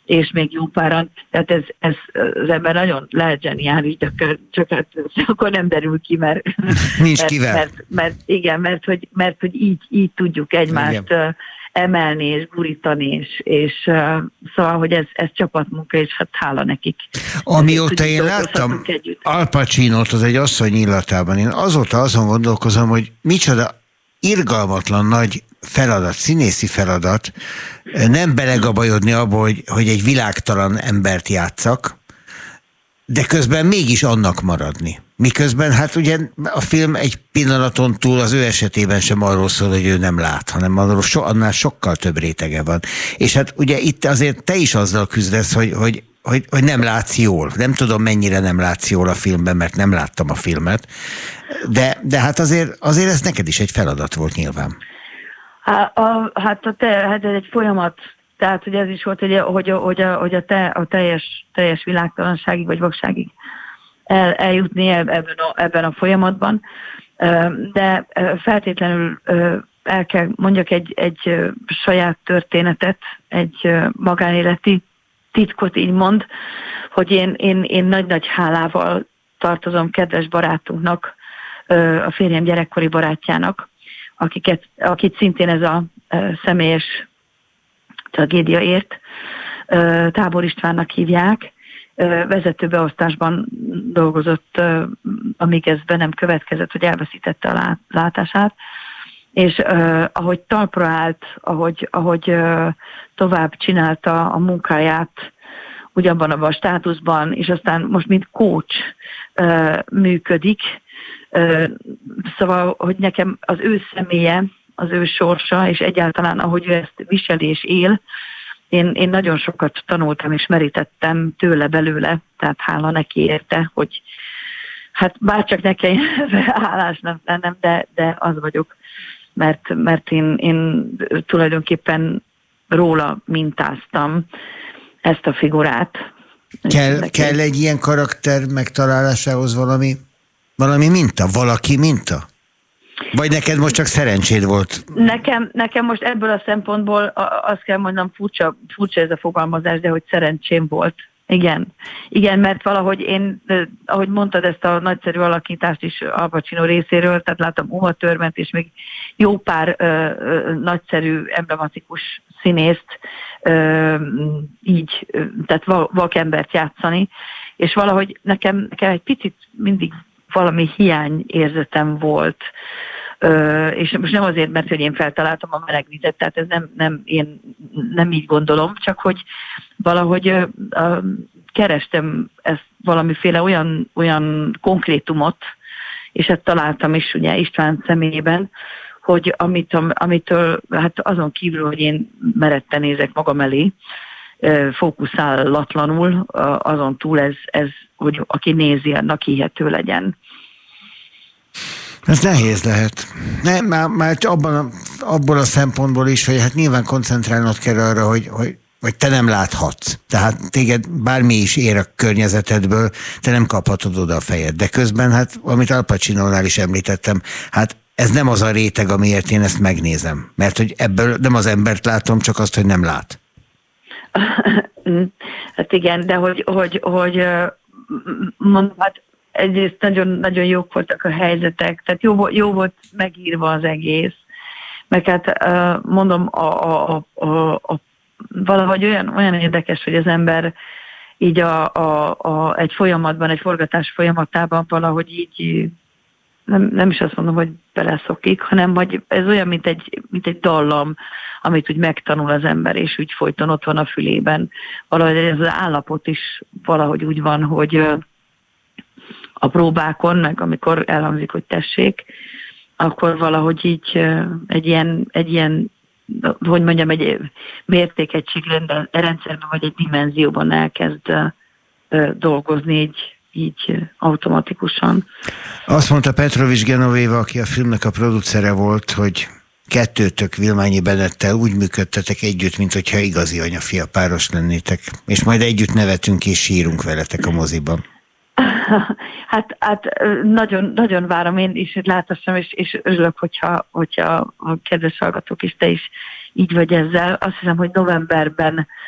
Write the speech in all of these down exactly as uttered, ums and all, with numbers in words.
és még jó páran. Tehát ez, ez az ember nagyon lehet zseniális, de csak hát akkor nem derül ki, mert, Nincs mert, kivel. mert, mert igen, mert hogy, mert, hogy így, így tudjuk egymást igen. emelni és gurítani, és, és uh, szóval, hogy ez, ez csapatmunka, és hát hála nekik. Amióta én láttam Al Pacinót az Egy asszony illatában, én azóta azon gondolkozom, hogy micsoda irgalmatlan nagy feladat, színészi feladat, nem belegabajodni abba, hogy, hogy egy világtalan embert játszak, de közben mégis annak maradni. Miközben hát ugye a film egy pillanaton túl az ő esetében sem arról szól, hogy ő nem lát, hanem arról so, annál sokkal több rétege van. És hát ugye itt azért te is azzal küzdesz, hogy, hogy, hogy, hogy nem látsz jól. Nem tudom, mennyire nem látsz jól a filmben, mert nem láttam a filmet, de, de hát azért, azért ez neked is egy feladat volt nyilván. Hát, a, hát, a te, hát ez egy folyamat, tehát hogy ez is volt, hogy, hogy, hogy, a, hogy a, te, a teljes, teljes világtalanságig vagy vakságig el, eljutni ebben a, ebben a folyamatban, de feltétlenül el kell mondjak egy, egy saját történetet, egy magánéleti titkot így mond, hogy én, én, én nagy-nagy hálával tartozom kedves barátunknak, a férjem gyerekkori barátjának, akiket, akit szintén ez a személyes tragédia ért, Tábor Istvánnak hívják, vezetőbeosztásban dolgozott, amíg ez be nem következett, hogy elveszítette a látását, és ahogy talpra állt, ahogy, ahogy tovább csinálta a munkáját, ugyanabban a státuszban, és aztán most mint coach működik, szóval, hogy nekem az ő személye, az ő sorsa, és egyáltalán ahogy ő ezt viseli és él, én, én nagyon sokat tanultam és merítettem tőle belőle, tehát hála neki érte, hogy hát bárcsak nekem hálás nem lennem, de, de az vagyok, mert, mert én, én tulajdonképpen róla mintáztam ezt a figurát. Kell, kell egy ilyen karakter megtalálásához valami, valami minta, valaki minta? Vagy neked most csak szerencséd volt? Nekem, nekem most ebből a szempontból azt kell mondjam, furcsa, furcsa ez a fogalmazás, de hogy szerencsém volt. Igen. Igen, mert valahogy én, ahogy mondtad ezt a nagyszerű alakítást is Al Pacino részéről, tehát láttam Uma Thurmant és még jó pár ö, ö, nagyszerű, emblematikus színészt ö, így, ö, tehát vakembert játszani, és valahogy nekem, nekem egy picit mindig valami hiányérzetem volt, Ö, és most nem azért, mert hogy én feltaláltam a meleg vizet, tehát ez nem, nem, én nem így gondolom, csak hogy valahogy ö, ö, kerestem ezt valamiféle olyan, olyan konkrétumot, és ezt találtam is ugye István személyében, hogy amit, amitől, hát azon kívül, hogy én meretten nézek magam elé, ö, fókuszálatlanul, azon túl ez, ez, hogy aki nézi, annak hihető legyen. Ez nehéz lehet. Nem, már, már abban a, abból a szempontból is, hogy hát nyilván koncentrálnod kell arra, hogy, hogy, hogy te nem láthatsz. Tehát téged bármi is ér a környezetedből, te nem kaphatod oda a fejed. De közben, hát amit Al Pacinónál is említettem, hát ez nem az a réteg, amiért én ezt megnézem. Mert hogy ebből nem az embert látom, csak azt, hogy nem lát. Hát igen, de hogy, hogy, hogy mondom, hát egyrészt nagyon, nagyon jók voltak a helyzetek, tehát jó, jó volt megírva az egész. Meg hát mondom, a, a, a, a, valahogy olyan, olyan érdekes, hogy az ember így a, a, a, egy folyamatban, egy forgatás folyamatában valahogy így, nem, nem is azt mondom, hogy beleszokik, hanem hogy ez olyan, mint egy, mint egy dallam, amit úgy megtanul az ember, és úgy folyton ott van a fülében. Valahogy ez az állapot is valahogy úgy van, hogy a próbákon, meg amikor elhangzik, hogy tessék, akkor valahogy így egy ilyen, egy ilyen hogy mondjam, egy mértékegység rendszerben, vagy egy dimenzióban elkezd dolgozni így, így automatikusan. Azt mondta Petrovics Genovéva, aki a filmnek a producere volt, hogy kettőtök Vilmányi Benettel úgy működtetek együtt, mint hogyha igazi anya-fia páros lennétek, és majd együtt nevetünk és sírunk veletek a moziban. Hát, hát nagyon, nagyon várom én is, hogy láthassam, és, és örülök, hogyha, hogyha a kedves hallgatók is, te is így vagy ezzel. Azt hiszem, hogy novemberben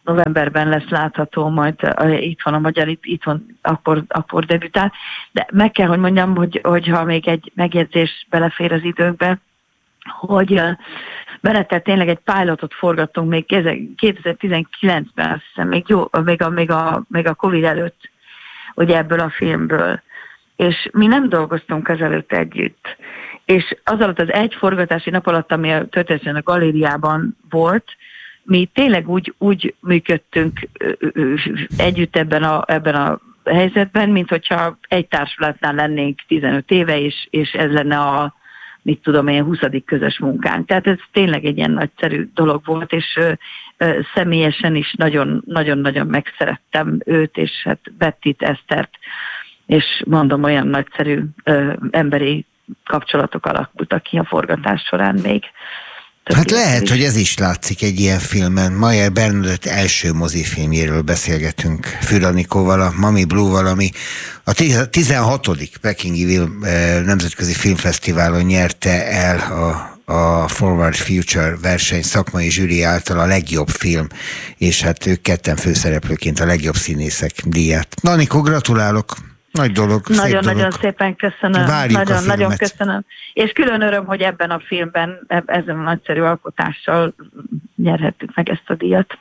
novemberben lesz látható, majd itthon a magyar, itt, itthon akkor, akkor debütál. De meg kell, hogy mondjam, hogy, hogyha még egy megjegyzés belefér az időkbe, hogy Benettel tényleg egy pilotot forgattunk még kétezer-tizenkilencben, azt hiszem, még, jó, még, a, még, a, még a Covid előtt, ugye ebből a filmből. És mi nem dolgoztunk ezelőtt együtt. És az alatt az egy forgatási nap alatt, ami a történetesen a galériában volt, mi tényleg úgy, úgy működtünk együtt ebben a, ebben a helyzetben, mint hogyha egy társulatnál lennénk tizenöt éve, és, és ez lenne a, mit tudom én, huszadik közös munkánk. Tehát ez tényleg egy ilyen nagyszerű dolog volt, és ö, ö, személyesen is nagyon-nagyon megszerettem őt, és hát Bettit, Esztert, és mondom, olyan nagyszerű ö, emberi kapcsolatok alakultak ki a forgatás során még. Hát lehet, is. Hogy ez is látszik egy ilyen filmen. Mayer Bernadett első mozifilmjéről beszélgetünk Fürd Anikóval, a Mami Blue-val, ami a tizenhatodik Pekingi Nemzetközi Filmfesztiválon nyerte el a a Forward Future verseny szakmai zsűri által a legjobb film, és hát ők ketten főszereplőként a legjobb színészek díját. Anikó, gratulálok! Nagy dolog, Nagyon-nagyon szépen köszönöm. Várjuk nagyon, a filmet. Nagyon köszönöm. És külön öröm, hogy ebben a filmben, ezen a nagyszerű alkotással nyerhettük meg ezt a díjat.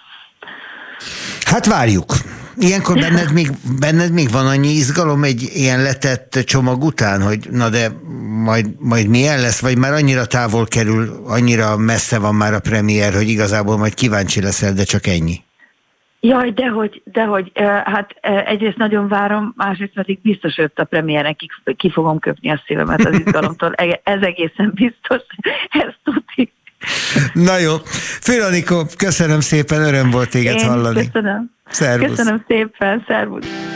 Hát várjuk. Ilyenkor benned még, benned még van annyi izgalom egy ilyen letett csomag után, hogy na de majd, majd milyen lesz, vagy már annyira távol kerül, annyira messze van már a premier, hogy igazából majd kíváncsi leszel, de csak ennyi. Jaj, dehogy, dehogy, hát egyrészt nagyon várom, másrészt pedig biztos őt a premiéren ki, ki fogom köpni a szívemet az izgalomtól. Ez egészen biztos, ezt tudjuk. Na jó. Fürd Anikó, köszönöm szépen, öröm volt téged Én hallani. Köszönöm. Szervusz. Köszönöm szépen, szervusz.